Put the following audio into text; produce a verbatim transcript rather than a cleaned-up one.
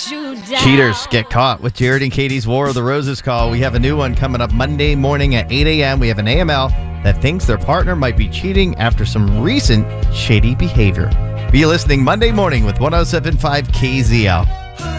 let you down. Cheaters get caught with Jared and Katie's War of the Roses call. We have a new one coming up Monday morning at eight a.m. We have an A M L that thinks their partner might be cheating after some recent shady behavior. Be listening Monday morning with one oh seven point five K Z L.